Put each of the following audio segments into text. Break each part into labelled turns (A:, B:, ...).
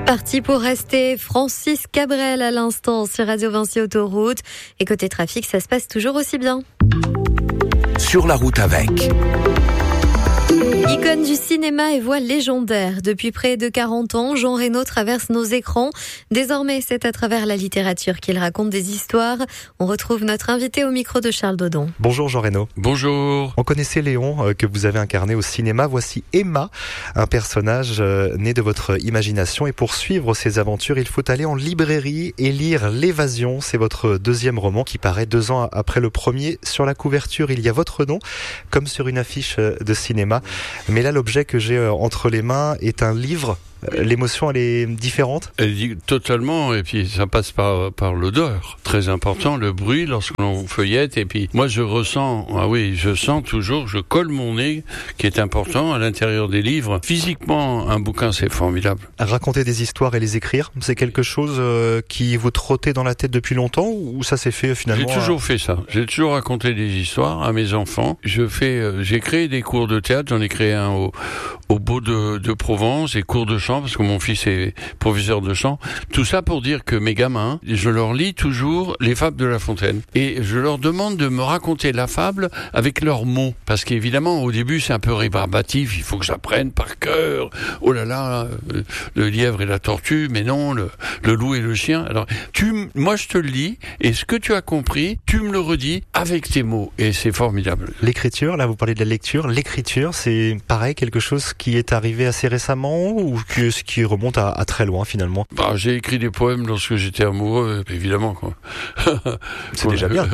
A: Parti pour rester, Francis Cabrel à l'instant sur Radio Vinci Autoroute. Et côté trafic, ça se passe toujours aussi bien.
B: Sur la route avec.
A: Icône du cinéma et voix légendaire. Depuis près de 40 ans, Jean Reno traverse nos écrans. Désormais, c'est à travers la littérature qu'il raconte des histoires. On retrouve notre invité au micro de Charles Dodon.
C: Bonjour Jean Reno.
D: Bonjour.
C: On connaissait Léon que vous avez incarné au cinéma. Voici Emma, un personnage né de votre imagination. Et pour suivre ses aventures, il faut aller en librairie et lire L'Évasion. C'est votre deuxième roman qui paraît 2 ans après le premier. Sur la couverture, il y a votre nom, comme sur une affiche de cinéma. Mais là, l'objet que j'ai entre les mains est un livre. L'émotion, elle est différente ?
D: Elle dit totalement, et puis ça passe par l'odeur. Très important, le bruit lorsque l'on feuillette, et puis moi je sens toujours, je colle mon nez, qui est important à l'intérieur des livres. Physiquement, un bouquin, c'est formidable.
C: Raconter des histoires et les écrire, c'est quelque chose qui vous trottait dans la tête depuis longtemps, ou ça s'est fait finalement ?
D: J'ai toujours fait ça. J'ai toujours raconté des histoires à mes enfants. J'ai créé des cours de théâtre, j'en ai créé un au Beau de Provence, et cours de chant, parce que mon fils est professeur de chant. Tout ça pour dire que mes gamins, je leur lis toujours les fables de La Fontaine. Et je leur demande de me raconter la fable avec leurs mots. Parce qu'évidemment, au début, c'est un peu rébarbatif. Il faut que j'apprenne par cœur. Oh là là, le lièvre et la tortue, mais non, le loup et le chien. Alors, moi, je te le lis, et ce que tu as compris, tu me le redis avec tes mots. Et c'est formidable.
C: L'écriture, là, vous parlez de la lecture. L'écriture, c'est pareil, quelque chose qui est arrivé assez récemment, ou qui remonte à très loin finalement?
D: J'ai écrit des poèmes lorsque j'étais amoureux, évidemment quoi.
C: C'est déjà bien.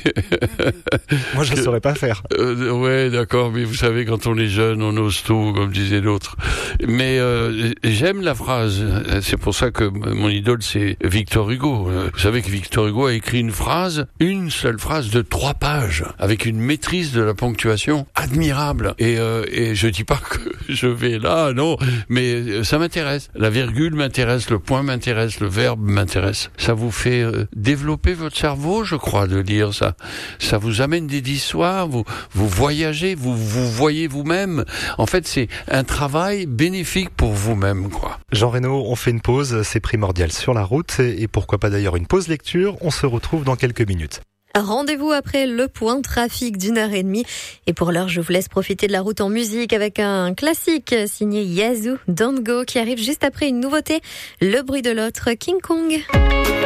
C: Moi je ne saurais pas faire.
D: Ouais, d'accord, mais vous savez, quand on est jeune, on ose tout, comme disait l'autre. Mais j'aime la phrase. C'est pour ça que mon idole, c'est Victor Hugo. Vous savez que Victor Hugo a écrit une seule phrase de 3 pages, avec une maîtrise de la ponctuation admirable. Et je dis pas que je vais là, non, mais ça m'intéresse. La virgule m'intéresse, le point m'intéresse, le verbe m'intéresse. Ça vous fait développer votre cerveau, je crois, de lire ça. Ça vous amène des histoires, vous voyagez, vous voyez vous-même. En fait, c'est un travail bénéfique pour vous-même, quoi.
C: Jean Reno, on fait une pause, c'est primordial sur la route, et pourquoi pas d'ailleurs une pause lecture. On se retrouve dans quelques minutes.
A: Rendez-vous après le point trafic d'1h30. Et pour l'heure, je vous laisse profiter de la route en musique avec un classique signé Yazoo, Don't Go, qui arrive juste après une nouveauté, Le bruit de l'autre, King Kong.